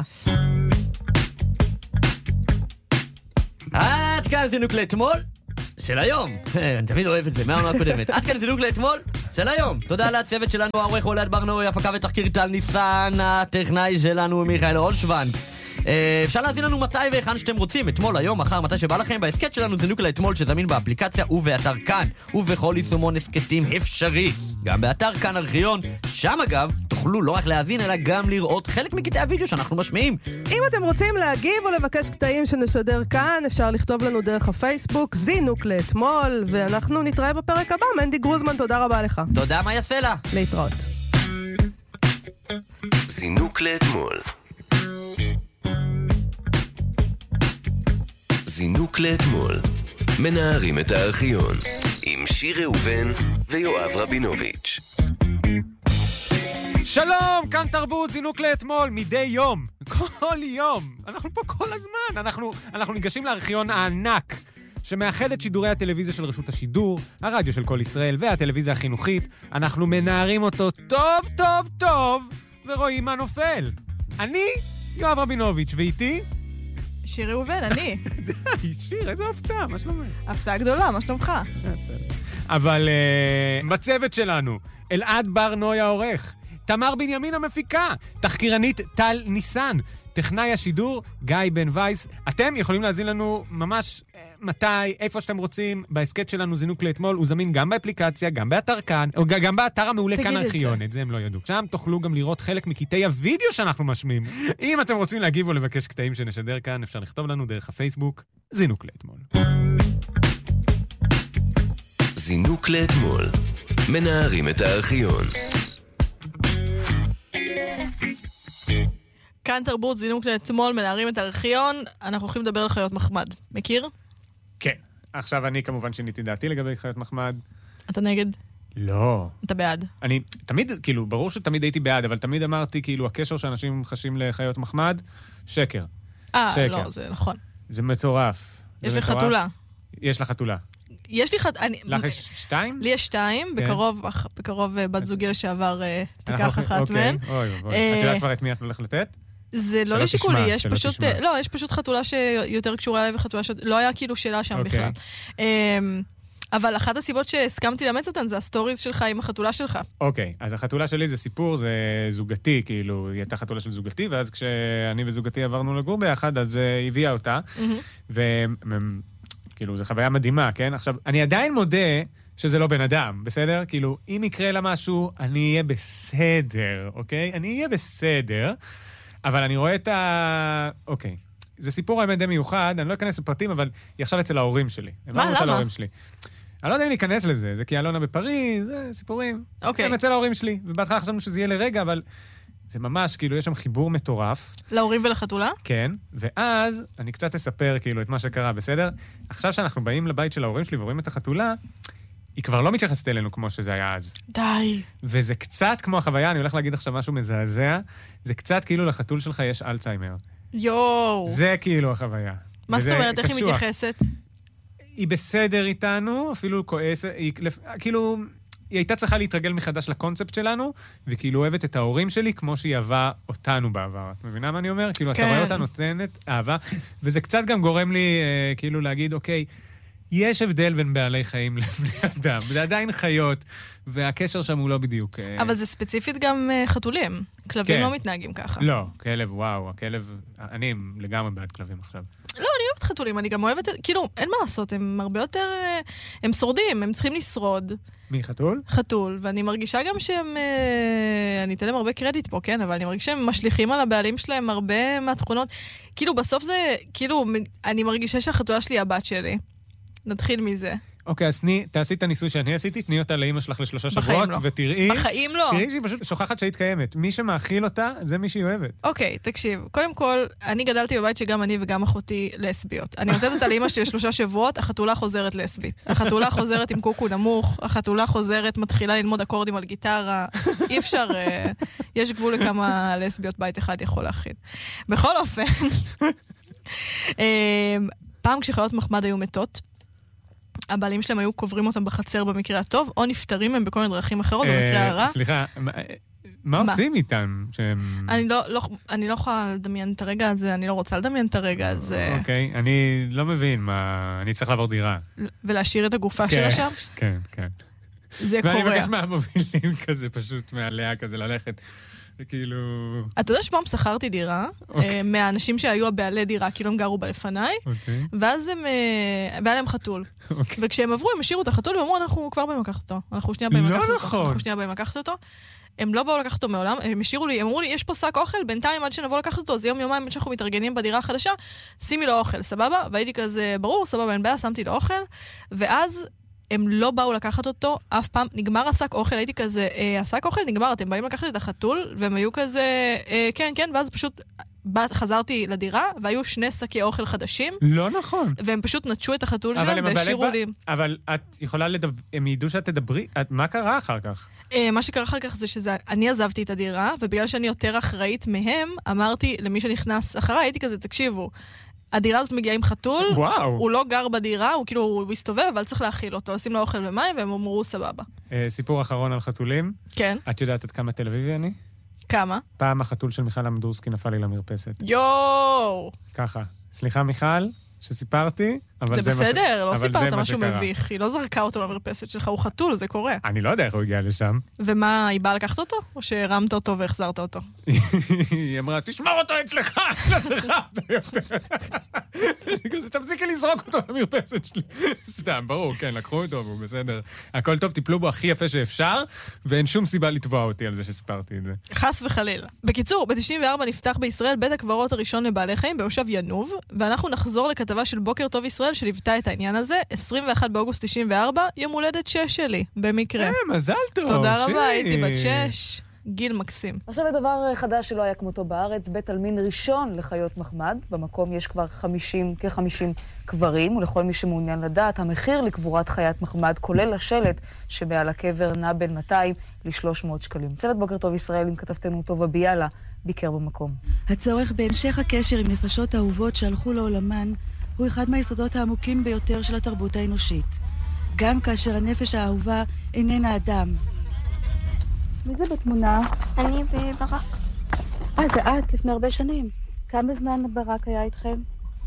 [SPEAKER 2] עד כאן זינוק לאתמול של היום. אני תמיד אוהב את זה, מהעונה הקודמת. עד כאן זינוק לאתמול של היום. תודה לצוות שלנו, העורך אולד ברנועי, הפקה ותחקיר טל ניסן, הטכנאי שלנו מיכאל אולשוונג. אפשר להזין לנו מתי והיכן שאתם רוצים, אתמול, היום, מחר, מתי שבא לכם. בהסקט שלנו זינוק לאתמול שזמין באפליקציה ובאתר כאן, ובכל יישומון הסקטים אפשרי. גם באתר כאן ארכיון, שם אגב תוכלו לא רק להזין אלא גם לראות חלק מקטעי הוידאו שאנחנו משמיעים.
[SPEAKER 1] אם אתם רוצים להגיב או לבקש קטעים שנשדר כאן, אפשר לכתוב לנו דרך הפייסבוק, זינוק לאתמול, ואנחנו נתראה בפרק הבא. מנדי גרוזמן, תודה רבה לך.
[SPEAKER 2] תודה, מה יעשה לה?
[SPEAKER 1] להתראות.
[SPEAKER 7] זינוק לאתמול. זינוק לאתמול. מנערים את הארכיון. עם שיר ראובן ויואב רבינוביץ'.
[SPEAKER 8] שלום, כאן תרבות, זינוק לאתמול, מדי יום. כל יום. אנחנו פה כל הזמן. אנחנו ניגשים לארכיון הענק שמאחד את שידורי הטלוויזיה של רשות השידור, הרדיו של כל ישראל והטלוויזיה החינוכית. אנחנו מנערים אותו טוב טוב טוב ורואים מה נופל. אני יואב רבינוביץ' ואיתי
[SPEAKER 9] שיר ראובן, אני.
[SPEAKER 8] די, שיר, איזה הפתעה, מה שלומך?
[SPEAKER 9] הפתעה גדולה, מה שלומך?
[SPEAKER 8] בסדר. אבל בצוות שלנו, אלעד ברנועי העורך, תמר בנימין המפיקה, תחקירנית טל ניסן, טכנאי השידור, גיא בן וייס. אתם יכולים להזין לנו ממש מתי, איפה שאתם רוצים. בהסקט שלנו זינוק לאתמול, הוא זמין גם באפליקציה, גם באתר כאן, או גם באתר המעולה כאן ארכיון. את זה הם לא ידעו. שם תוכלו גם לראות חלק מקטעי הוידאו שאנחנו משמיעים. אם אתם רוצים להגיב או לבקש קטעים שנשדר כאן, אפשר לכתוב לנו דרך הפייסבוק, זינוק לאתמול.
[SPEAKER 7] זינוק לאתמול. מנערים את הארכיון.
[SPEAKER 9] כאן תרבות, זינוק לאתמול, מנערים את הארכיון. אנחנו הולכים לדבר על חיות מחמד. מכיר?
[SPEAKER 8] כן. עכשיו אני כמובן שיניתי דעתי לגבי חיות מחמד.
[SPEAKER 9] אתה נגד?
[SPEAKER 8] לא.
[SPEAKER 9] אתה בעד?
[SPEAKER 8] אני תמיד, כאילו, ברור שתמיד הייתי בעד, אבל תמיד אמרתי, כאילו, הקשר שאנשים חשים לחיות מחמד, שקר.
[SPEAKER 9] לא, זה נכון.
[SPEAKER 8] זה מטורף.
[SPEAKER 9] יש לך חתולה.
[SPEAKER 8] יש לך חתולה.
[SPEAKER 9] יש לי
[SPEAKER 8] לך יש 2?
[SPEAKER 9] לי יש 2, בקרוב בת זוגי לשעבר תיקח אחת מהן.
[SPEAKER 8] אוי, את יודעת כבר את מי את הולך לתת?
[SPEAKER 9] זה לא לשיקולי, יש פשוט חתולה שיותר קשורה אליי וחתולה שלא היה כאילו שאלה שם בכלל. אבל אחת הסיבות שהסכמתי לאמץ אותן זה הסטוריז שלך עם החתולה שלך.
[SPEAKER 8] אוקיי, אז החתולה שלי זה סיפור, זה זוגתי, כאילו, היא הייתה חתולה של זוגתי, ואז כשאני וזוגתי עברנו לגור ביחד, אז היא הביאה אותה, כאילו, זו חוויה מדהימה, כן? עכשיו, אני עדיין מודה שזה לא בן אדם, בסדר? כאילו, אם יקרה לה משהו, אני אהיה בסדר, אוקיי? אני אהיה בסדר, אבל אני רואה את אוקיי. זה סיפור האמת די מיוחד, אני לא אכנס לפרטים, אבל היא עכשיו אצל ההורים שלי.
[SPEAKER 9] מה, למה?
[SPEAKER 8] אני לא יודע אם להיכנס לזה, זה כי אלונה בפריז, זה סיפורים.
[SPEAKER 9] אוקיי.
[SPEAKER 8] הם אצל ההורים שלי, ובהתחלה חשבנו שזה יהיה לרגע, אבל זה ממש, כאילו, יש שם חיבור מטורף.
[SPEAKER 9] להורים ולחתולה?
[SPEAKER 8] כן, ואז אני קצת אספר, כאילו, את מה שקרה, בסדר? עכשיו שאנחנו באים לבית של ההורים שלי ורואים את החתולה, היא כבר לא מתייחסת אלינו כמו שזה היה אז.
[SPEAKER 9] די.
[SPEAKER 8] וזה קצת כמו החוויה, אני הולך להגיד עכשיו משהו מזעזע, זה קצת כאילו לחתול שלך יש אלצהיימר.
[SPEAKER 9] יואו.
[SPEAKER 8] זה כאילו החוויה.
[SPEAKER 9] מה זאת אומרת, איך היא מתייחסת?
[SPEAKER 8] היא בסדר איתנו, אפילו כועסת, כאילו, היא הייתה צריכה להתרגל מחדש לקונספט שלנו, וכאילו אוהבת את ההורים שלי כמו שהיא אהבה אותנו בעבר. את מבינה מה אני אומר? כאילו, אתה רואה אותה נותנת אהבה, וזה קצת גם גורם לי כאילו להגיד, אוקיי, יש הבדל בין בעלי חיים לבני אדם, זה עדיין חיות, והקשר שם הוא לא בדיוק.
[SPEAKER 9] אבל זה ספציפית גם חתולים. כלבים לא מתנהגים ככה.
[SPEAKER 8] לא, כלב, וואו, הכלב, אני לגמרי בעד כלבים עכשיו.
[SPEAKER 9] לא, אני אוהבת חתולים, אני גם אוהבת, כאילו, אין מה לעשות, הם הרבה יותר, הם שורדים, הם צריכים לשרוד.
[SPEAKER 8] מי, חתול?
[SPEAKER 9] חתול, ואני מרגישה גם שהם, אני אתן להם הרבה קרדיט פה, כן, אבל אני מרגישה שהם משליכים על הבעלים שלהם הרבה מהתכונות. כאילו, בסוף זה, כאילו, אני מרגישה שהחתולה שלי היא הבת שלי. נתחיל מזה.
[SPEAKER 8] אוקיי, אז תעשי את הניסוי שאני עשיתי, תני אותה לאמא שלך ל3 שבועות, ותראי...
[SPEAKER 9] בחיים לא.
[SPEAKER 8] תראי שהיא פשוט שוכחת שהיית קיימת. מי שמאכיל אותה, זה מי שהיא אוהבת.
[SPEAKER 9] אוקיי, תקשיב. קודם כל, אני גדלתי בבית שגם אני וגם אחותי לסביות. אני נותנת אותה לאמא שלי ל3 שבועות, החתולה חוזרת לסבית. החתולה חוזרת עם קוקו נמוך, החתולה חוזרת, מתחילה ללמוד אקורדים על גיטרה. אי אפשר, יש גבול לכמה לסביות בית אחד יכול להכיל. בכל אופן, פעם כשחיות מחמד היו מתות, הבעלים שלהם היו קוברים אותם בחצר במקרה הטוב, או נפטרים הם בכל מיני דרכים אחרות במקרה הרע.
[SPEAKER 8] סליחה, מה עושים איתם?
[SPEAKER 9] אני לא יכולה לדמיין את הרגע הזה, אני לא רוצה לדמיין את הרגע הזה.
[SPEAKER 8] אוקיי, אני לא מבין מה... אני צריך לעבור דירה.
[SPEAKER 9] ולהשאיר את הגופה שלה שם?
[SPEAKER 8] כן, כן.
[SPEAKER 9] זה קורה.
[SPEAKER 8] ואני מבקש מהמובילים כזה, פשוט מעליה כזה ללכת. וכאילו...
[SPEAKER 9] אתה יודע שפעם שכרתי דירה, מהאנשים שהיו הבעלי דירה, כאילו הם גרו בה לפניי, ואז הם... והיה להם חתול. וכשהם עברו, הם השאירו את החתול, ואמרו, אנחנו כבר באים לקחת אותו. אנחנו שנייה באים לקחת אותו. הם לא באו לקחת אותו מעולם, הם השאירו לי, הם אמרו לי, יש פה שק אוכל, בינתיים עד שנבוא לקחת אותו, זה יום-יומיים שאנחנו מתארגנים בדירה החדשה, שימי לו אוכל, סבבה? והייתי כזה, ברור, סבבה, אין בעיה, שמתי לו אוכל, ואז הם לא באו לקחת אותו אף פעם, נגמר השק אוכל, הייתי כזה, השק אוכל נגמר, אתם באים לקחת את החתול, והם היו כזה, כן, כן, ואז פשוט חזרתי לדירה, והיו 2 שקי אוכל חדשים.
[SPEAKER 8] לא נכון.
[SPEAKER 9] והם פשוט נטשו את החתול שלהם, והשאירו לי.
[SPEAKER 8] אבל את יכולה הם ידעו שאת תדברי, מה קרה אחר כך?
[SPEAKER 9] מה שקרה אחר כך זה שאני עזבתי את הדירה, ובגלל שאני יותר אחראית מהם, אמרתי למי שנכנס אחריי, הייתי כזה, תקשיבו, הדירה הזאת מגיעה עם חתול, הוא לא גר בדירה, הוא כאילו, הוא מסתובב, אבל צריך להאכיל אותו, לשים לו אוכל ומים, והם אמרו, סבבה.
[SPEAKER 8] סיפור אחרון על חתולים.
[SPEAKER 9] כן.
[SPEAKER 8] את יודעת עד כמה תל אביבי אני?
[SPEAKER 9] כמה?
[SPEAKER 8] פעם החתול של מיכל אמדורסקי נפל לי למרפסת.
[SPEAKER 9] יואו!
[SPEAKER 8] ככה. סליחה מיכל, שסיפרתי, אבל
[SPEAKER 9] זה בסדר, לא סיפרת משהו מביך. היא לא זרקה אותו למרפסת שלך, הוא חתול, זה קורה.
[SPEAKER 8] אני לא יודע איך הוא הגיע לשם.
[SPEAKER 9] ומה, היא באה לקחת אותו? או שהרמת אותו והחזרת אותו?
[SPEAKER 8] היא אמרה, תשמור אותו אצלך, לא צריכה אותו יותר. כזה, תפסיקי לזרוק אותו למרפסת שלי. סתם, ברור, כן, לקחו אותו, והוא בסדר. הכל טוב, טיפלו בו הכי יפה שאפשר, ואין שום סיבה לתבוע אותי על זה שסיפרתי את זה.
[SPEAKER 9] חס וחלילה. בקיצור, ב-94 נפתח בישראל בית הקברות הראשון לבעלי חיים במושב ינוב, ואנחנו נחזור לכתבה של בוקר טוב ישראל שליוותה את העניין הזה, 21 באוגוסט 94, יום הולדת 6 שלי, במקרה.
[SPEAKER 8] מזל טוב.
[SPEAKER 9] תודה רבה, הייתי בת 6. גיל מקסים.
[SPEAKER 4] עכשיו לדבר חדש שלא היה כמותו בארץ, בית עלמין ראשון לחיות מחמד. במקום יש כבר כ-50 קברים, ולכל מי שמעוניין לדעת, המחיר לקבורת חיית מחמד, כולל השלט שמעל הקבר, נע בין 200 ל-300 שקלים. צוות בוקר טוב ישראל עם כתבתנו טובה ביאלה ביקר במקום.
[SPEAKER 10] הצורך בהמשך הקשר עם נפשות אהובות שהלכו לעולמן הוא אחד מהיסודות העמוקים ביותר של התרבות האנושית. גם כאשר הנפש האהובה איננה אדם. מי זה בתמונה?
[SPEAKER 11] אני וברק.
[SPEAKER 10] זה את, לפני הרבה שנים. כמה זמן ברק היה איתכם?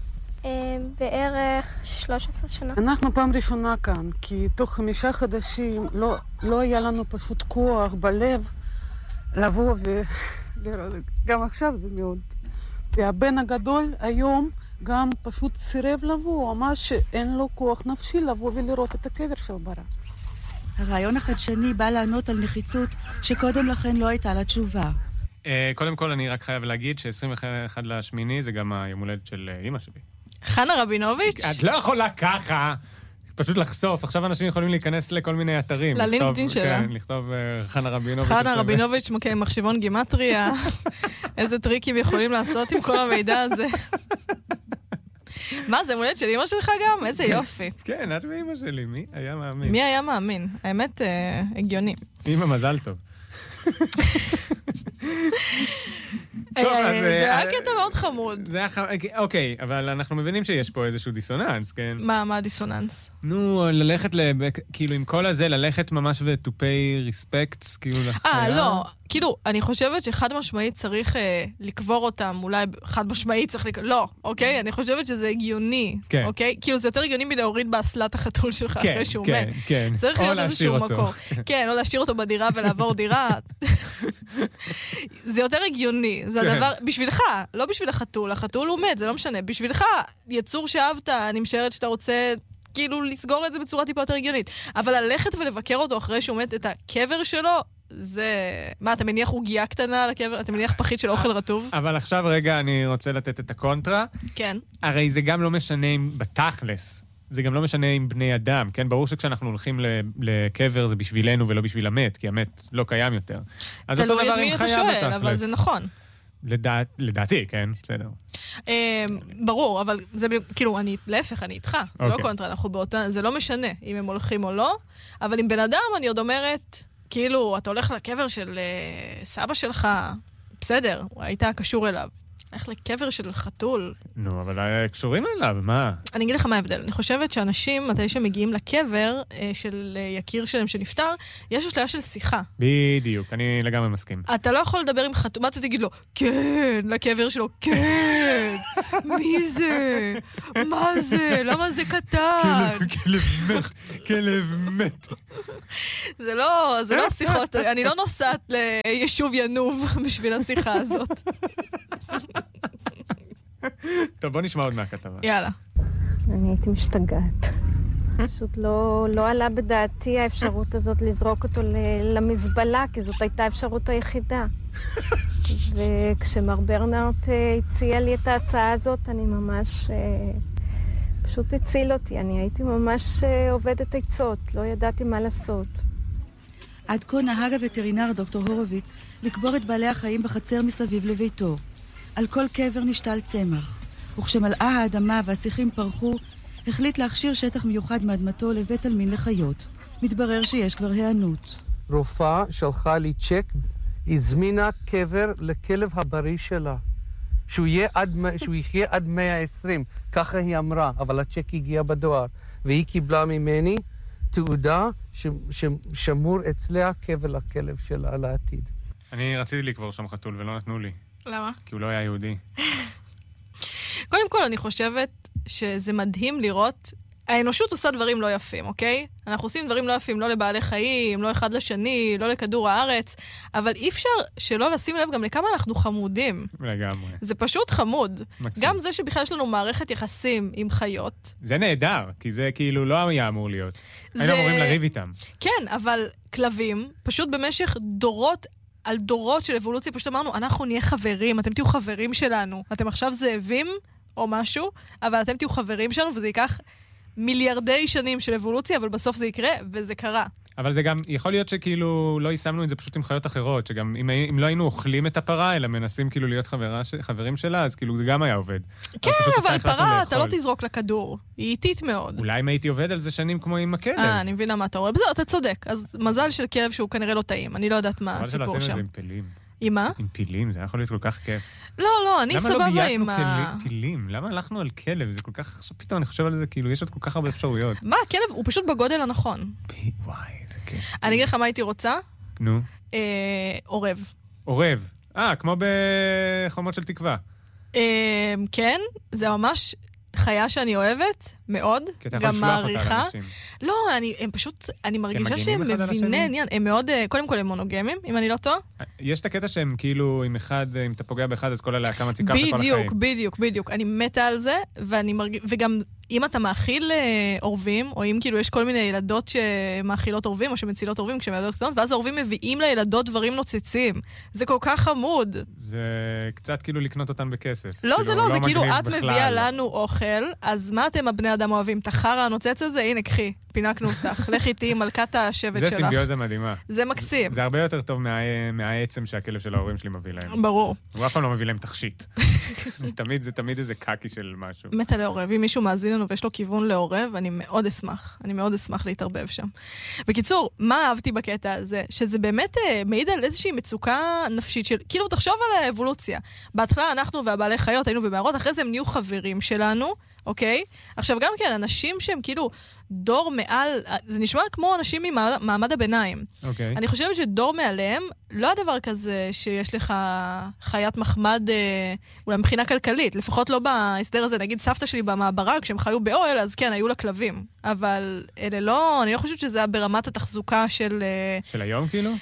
[SPEAKER 11] בערך 13 שנה.
[SPEAKER 12] אנחנו פעם ראשונה כאן, כי תוך 5 חודשים לא היה לנו פשוט כוח בלב לבוא גם עכשיו זה מאוד. והבן הגדול היום גם פשוט סירב לבוא, אמר שאין לו כוח נפשי לבוא ולראות את הקבר של ברק.
[SPEAKER 10] הרעיון החדשני בא לענות על נחיצות שקודם לכן לא הייתה לה תשובה.
[SPEAKER 8] קודם כל אני רק חייב להגיד ש-21 לשמיני זה גם היום הולדת של אמא שלי.
[SPEAKER 9] חנה רבינוביץ'?
[SPEAKER 8] את לא יכולה ככה, פשוט לחשוף. עכשיו אנשים יכולים להיכנס לכל מיני אתרים.
[SPEAKER 9] ללינקדאין שלה.
[SPEAKER 8] כן, לכתוב חנה רבינוביץ'.
[SPEAKER 9] חנה רבינוביץ' מחשבון גימטריה. איזה טריקים יכולים לעשות עם כל המידע הזה. מה, זה מולדת של אמא שלך גם? איזה יופי.
[SPEAKER 8] כן, את ואמא שלי, מי היה מאמין?
[SPEAKER 9] מי היה מאמין? האמת, הגיוני.
[SPEAKER 8] אמא, מזל טוב.
[SPEAKER 9] זה היה קטע מאוד חמוד.
[SPEAKER 8] אוקיי, אבל אנחנו מבינים שיש פה איזשהו דיסוננס, כן?
[SPEAKER 9] מה הדיסוננס?
[SPEAKER 8] נו, ללכת, כאילו עם כל הזה, ללכת ממש to pay respects, כאילו לחיה.
[SPEAKER 9] לא. כאילו, אני חושבת שחד משמעית צריך לקבור אותם, אולי חד משמעית צריך לא, אוקיי? אני חושבת שזה הגיוני, אוקיי? כאילו, זה יותר הגיוני מלהוריד באסלת החתול שלך אחרי שהוא מת.
[SPEAKER 8] כן,
[SPEAKER 9] צריך להיות איזשהו מקור. כן, או להשאיר אותו בדירה ולעבור דירה. זה יותר הגיוני. זה הדבר, בשבילך, לא בשביל החתול. החתול הוא מת, זה לא משנה. בשבילך, יצור שאהבת, אני משערת שאתה רוצה כאילו לסגור את זה בצורה טיפה יותר הגיונית. אבל ללכת ולבקר אותו אחרי שהוא מת את הקבר שלו, זה... מה, אתה מניח עוגיה קטנה על הקבר? אתה מניח פחית של אוכל רטוב?
[SPEAKER 8] אבל עכשיו רגע אני רוצה לתת את הקונטרה.
[SPEAKER 9] כן.
[SPEAKER 8] הרי זה גם לא משנה אם בתכלס זה גם לא משנה עם בני אדם, כן? ברור שכשאנחנו הולכים לקבר זה בשבילנו ולא בשביל המת, כי המת לא קיים יותר. אז אותו דבר עם חיה בתכלס.
[SPEAKER 9] אבל זה נכון.
[SPEAKER 8] לדעתי, כן, בסדר.
[SPEAKER 9] ברור, אבל זה כאילו, להפך, אני איתך. זה לא קונטרה, אנחנו באותה, זה לא משנה אם הם הולכים או לא, אבל עם בן אדם אני עוד אומרת, כאילו, אתה הולך לקבר של סבא שלך, בסדר, היית קשור אליו. איך לקבר של חתול.
[SPEAKER 8] נו, אבל קשורים אליו, מה?
[SPEAKER 9] אני אגיד לך מה ההבדל. אני חושבת שאנשים, מתי שמגיעים לקבר של יקיר שלהם שנפטר, יש השליה של שיחה.
[SPEAKER 8] בדיוק, אני לגמרי מסכים.
[SPEAKER 9] אתה לא יכול לדבר עם חתול, מה אתה תגיד לו? כן, לקבר שלו, כן! מי זה? מה זה? למה זה קטן?
[SPEAKER 8] כלב מת.
[SPEAKER 9] זה לא השיחות, אני לא נוסעת ליישוב ינוב בשביל השיחה הזאת.
[SPEAKER 8] טוב, בוא נשמע עוד מהכתבה.
[SPEAKER 9] יאללה.
[SPEAKER 11] אני הייתי משתגעת. פשוט לא עלה בדעתי האפשרות הזאת לזרוק אותו למזבלה, כי זאת הייתה האפשרות היחידה. וכשמר ברנארט הציע לי את ההצעה הזאת, אני ממש פשוט הציל אותי. אני הייתי ממש עובדת עצות, לא ידעתי מה לעשות.
[SPEAKER 10] עד כה נהג הווטרינר דוקטור הורוביץ לקבור את בעלי החיים בחצר מסביב לביתו. על כל קבר נשתל צמח, וכשמלאה האדמה והשיחים פרחו, החליט להכשיר שטח מיוחד מאדמתו לבית עלמין לחיות. מתברר שיש כבר הענות.
[SPEAKER 13] רופאה שלחה לי צ'ק, הזמינה קבר לכלב הבריא שלה. שהוא יחיה עד 120, ככה היא אמרה, אבל הצ'ק הגיע בדואר. והיא קיבלה ממני תעודה ששמור אצלה קבר לכלב שלה לעתיד.
[SPEAKER 8] אני רציתי לקבור שם חתול ולא נתנו לי.
[SPEAKER 9] למה?
[SPEAKER 8] כי הוא לא היה יהודי.
[SPEAKER 9] קודם כל, אני חושבת שזה מדהים לראות, האנושות עושה דברים לא יפים, אוקיי? אנחנו עושים דברים לא יפים, לא לבעלי חיים, לא אחד לשני, לא לכדור הארץ, אבל אי אפשר שלא לשים לב גם לכמה אנחנו חמודים.
[SPEAKER 8] לגמרי.
[SPEAKER 9] זה פשוט חמוד.
[SPEAKER 8] מקסים.
[SPEAKER 9] גם זה שבכלל יש לנו מערכת יחסים עם חיות.
[SPEAKER 8] זה נהדר, כי זה כאילו לא היה אמור להיות. היינו אמורים לריב איתם.
[SPEAKER 9] כן, אבל כלבים, פשוט במשך דורות על דורות של אבולוציה, פשוט אמרנו, אנחנו נהיה חברים, אתם תהיו חברים שלנו. אתם עכשיו זאבים או משהו, אבל אתם תהיו חברים שלנו, וזה ייקח מיליארדי שנים של אבולוציה, אבל בסוף זה יקרה, וזה קרה.
[SPEAKER 8] אבל זה גם, יכול להיות שכאילו לא יישמנו את זה פשוט עם חיות אחרות, שגם אם לא היינו אוכלים את הפרה, אלא מנסים כאילו להיות חברים שלה, אז כאילו זה גם היה עובד.
[SPEAKER 9] כן, אבל פרה, אתה לא תזרוק לכדור. היא איטית מאוד.
[SPEAKER 8] אולי אם הייתי עובד על זה שנים כמו עם הכלב.
[SPEAKER 9] אני מבינה מה אתה רואה. בזה, אתה צודק. אז מזל של כלב שהוא כנראה לא טעים. אני לא יודעת מה הסיפור שם. עם מה?
[SPEAKER 8] עם פילים, זה יכול להיות כל כך כיף.
[SPEAKER 9] לא, אני סבבה עם
[SPEAKER 8] למה לא בייתנו פילים? למה הלכנו על כלב? זה כל כך, פתאום אני חושב על זה, כאילו, יש עוד כל כך הרבה אפשרויות.
[SPEAKER 9] מה, הכלב הוא פשוט בגודל הנכון.
[SPEAKER 8] וואי, זה כיף.
[SPEAKER 9] אני אגיד לך מה הייתי רוצה?
[SPEAKER 8] נו.
[SPEAKER 9] עורב.
[SPEAKER 8] עורב. כמו בחומות של תקווה.
[SPEAKER 9] כן, זה ממש חיה שאני אוהבת, מאוד, גם מעריכה. לא, אני מרגישה שהם מביני עניין, הם מאוד, קודם כל הם מונוגמים, אם אני לא טועה.
[SPEAKER 8] יש את הקטע שהם כאילו, אם אתה פוגע באחד, אז כל הלהקה מציקה לכל החיים.
[SPEAKER 9] בדיוק, אני מתה על זה, וגם אם אתה מאכיל עורבים, או אם כאילו יש כל מיני ילדות שמאכילות עורבים, או שמצילות עורבים כשהם ילדות קטנות, ואז העורבים מביאים לילדות דברים נוצצים. זה כל כך חמוד.
[SPEAKER 8] זה קצת כאילו לקנות אותם בכסף.
[SPEAKER 9] לא, זה לא, זה כאילו את מביאה לנו אוכל, אז מה אתם הבני אדם אוהבים? את החרה הנוצץ הזה? הנה, קחי, פינקנו אותך. לך איתי מלכת השבט שלך.
[SPEAKER 8] זה סימביוזה מדהימה.
[SPEAKER 9] זה מקסים.
[SPEAKER 8] זה הרבה יותר טוב מהעצם שהכלב של ההורים שלי מביא להם.
[SPEAKER 9] ברור.
[SPEAKER 8] הוא אף פעם לא מביא להם תכשיט. זה תמיד איזה קקי של משהו.
[SPEAKER 9] מתה לעורב. אם מישהו מאזין לנו ויש לו כיוון לעורב, אני מאוד אשמח להתערבב שם. בקיצור, מה אהבתי בקטע הזה? שזה באמת מעיד על איזושהי מצוקה נפשית של, כאילו, תחשוב על האבולוציה. בהתחלה אנחנו והבעלי חיות היינו במערות, אחרי זה הם נהיו חברים שלנו, אוקיי? עכשיו גם כן, אנשים שהם כאילו דור מעל, זה נשמע כמו אנשים ממעמד הביניים.
[SPEAKER 8] אוקיי.
[SPEAKER 9] אני חושבת שדור מעליהם, לא הדבר כזה שיש לך חיית מחמד, אולי מבחינה כלכלית, לפחות לא בהסדר הזה, נגיד סבתא שלי במעברה, כשהם חיו באוהל, אז כן, היו לה כלבים. אבל אלה לא, אני לא חושבת שזה היה ברמת התחזוקה של...
[SPEAKER 8] של היום כאילו?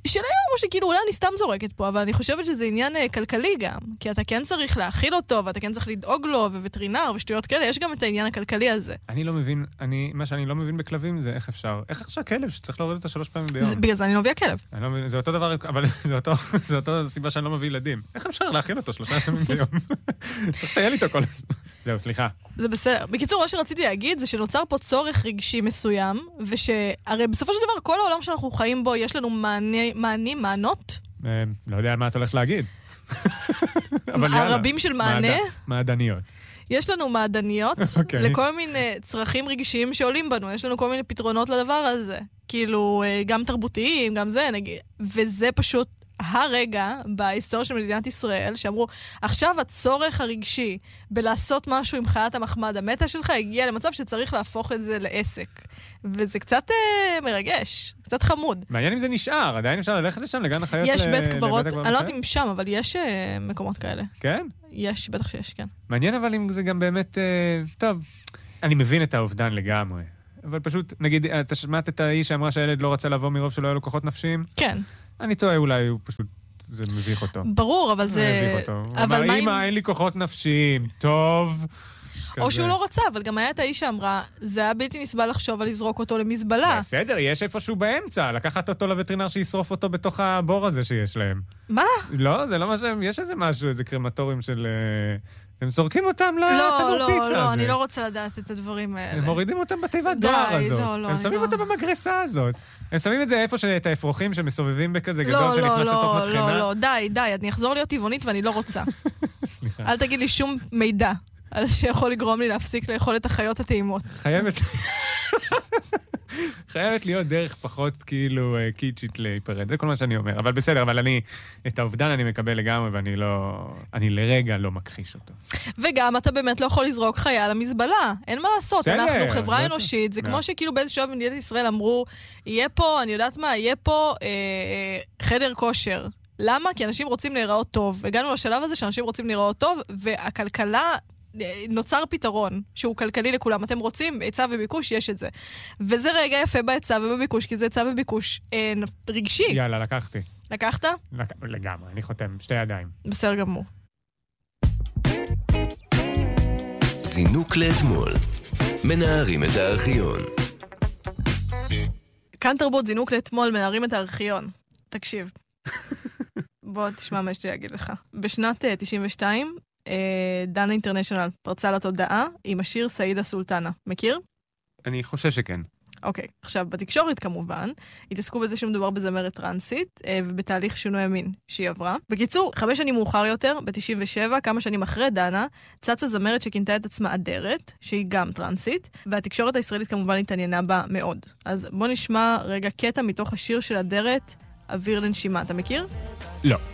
[SPEAKER 9] של היום, או שכאילו אולי אני סתם זורקת פה, אבל אני חושבת שזה עניין כלכלי גם, כי אתה כן צריך להאכיל אותו, ואתה כן צריך לדאוג לו, ווטרינר, ושטויות כאלה, יש גם את העניין הכלכלי הזה.
[SPEAKER 8] אני לא מבין, מה שאני לא מבין בכלבים זה איך אפשר כלב שצריך להוריד אותו 3 פעמים ביום.
[SPEAKER 9] בגלל זה אני לא מביא הכלב.
[SPEAKER 8] זה אותו דבר, אבל זה אותו סיבה שאני לא מביא ילדים. איך אפשר להאכיל אותו 3 פעמים ביום? צריך לטייל איתו כל הזמן. זהו, סליחה.
[SPEAKER 9] זה בסדר. בקיצור, מה שרציתי להגיד זה שנוצר פה צורך רגשי מסוים, ושהרי בסופו של דבר, כל העולם שאנחנו חיים בו, יש לנו מענות?
[SPEAKER 8] לא יודע מה את הולך להגיד.
[SPEAKER 9] הרבים של מענה?
[SPEAKER 8] מעדניות.
[SPEAKER 9] יש לנו מעדניות לכל מיני צרכים רגשיים שעולים בנו, יש לנו כל מיני פתרונות לדבר הזה. כאילו, גם תרבותיים, גם זה, נגיד. וזה פשוט הרגע בהיסטוריה של מדינת ישראל, שאמרו, עכשיו הצורך הרגשי בלעשות משהו עם חיית המחמד המתה שלך, הגיע למצב שצריך להפוך את זה לעסק. וזה קצת מרגש, קצת חמוד.
[SPEAKER 8] מעניין אם זה נשאר, עדיין אפשר ללכת לשם, לגן החיות.
[SPEAKER 9] יש בית קברות, אני לא יודעת אם שם, אבל יש מקומות כאלה.
[SPEAKER 8] כן?
[SPEAKER 9] יש, בטח שיש, כן.
[SPEAKER 8] מעניין אבל אם זה גם באמת, טוב, אני מבין את האובדן לגמרי. אבל פשוט, נגיד, אתה שמעת את האיש שאמרה שהילד לא רצה לבוא מרוב שלא היה לו כוחות נפשיים?
[SPEAKER 9] כן.
[SPEAKER 8] אני טועה, אולי הוא פשוט, זה מביך אותו.
[SPEAKER 9] ברור, אבל זה...
[SPEAKER 8] מביך אותו. הוא אמר, אמא, אין לי כוחות נפשיים, טוב.
[SPEAKER 9] או שהוא לא רצה, אבל גם היה את האיש שאמרה, זה היה בלתי נסבל לחשוב על לזרוק אותו למזבלה.
[SPEAKER 8] בסדר, יש איפשהו באמצע, לקחת אותו לווטרינר שישרוף אותו בתוך הבור הזה שיש להם.
[SPEAKER 9] מה?
[SPEAKER 8] לא, זה לא מה שהם, יש איזה משהו, איזה קרמטורים של... הם זורקים אותם לתנור פיצה הזה.
[SPEAKER 9] לא, אני לא רוצה לדעת את הדברים האלה.
[SPEAKER 8] הם מורידים אותם בתיבת דואר הזאת.
[SPEAKER 9] לא,
[SPEAKER 8] הם שמים אותם במגרסה הזאת. הם שמים את זה איפה את האפרוחים שמסובבים בכזה גדול שנכנס לתוך מטחנה.
[SPEAKER 9] לא, די, אני אחזור להיות טבעונית ואני לא רוצה.
[SPEAKER 8] סליחה.
[SPEAKER 9] אל תגיד לי שום מידע על שיכול לגרום לי להפסיק לאכול את החיות הטעימות.
[SPEAKER 8] חייבת להיות דרך פחות כאילו קיצ'ית להיפרד, זה כל מה שאני אומר. אבל בסדר, אבל את האובדן אני מקבל לגמרי, ואני לא, אני לרגע לא מכחיש אותו.
[SPEAKER 9] וגם אתה באמת לא יכול לזרוק חיה למזבלה, אין מה לעשות, אנחנו חברה אנושית, זה כמו שכאילו באיזה שלב במדינת ישראל אמרו, יהיה פה, אני יודעת מה, יהיה פה חדר כושר. למה? כי אנשים רוצים להיראות טוב. הגענו לשלב הזה שאנשים רוצים להיראות טוב, והכלכלה... נוצר פתרון שהוא כלכלי לכולם. אתם רוצים היצע וביקוש, יש את זה. וזה רגע יפה בהיצע ובביקוש, כי זה היצע וביקוש רגשי.
[SPEAKER 8] יאללה, לקחתי.
[SPEAKER 9] לקחת?
[SPEAKER 8] לגמרי, אני חותם, 2 ידיים.
[SPEAKER 9] בסדר גמור.
[SPEAKER 7] זינוק לאתמול. מנערים את הארכיון.
[SPEAKER 9] כאן תרבות זינוק לאתמול, מנערים את הארכיון. תקשיב. בוא תשמע מה יש לי להגיד לך. בשנת 92, דנה אינטרנשיונל פרצה לתודעה עם השיר סעידה סולטנה. מכיר?
[SPEAKER 8] אני חושב שכן.
[SPEAKER 9] אוקיי. עכשיו, בתקשורת כמובן, התעסקו בזה שמדובר בזמרת טרנסית, ובתהליך שינוי המין שהיא עברה. בקיצור, 5 שנים מאוחר יותר, ב-97, כמה שנים אחרי דנה, צצה זמרת שכינתה את עצמה אדרת, שהיא גם טרנסית, והתקשורת הישראלית כמובן התעניינה בה מאוד. אז בוא נשמע רגע קטע מתוך השיר של אדרת, אוויר לנשימה. אתה מכיר?
[SPEAKER 8] לא.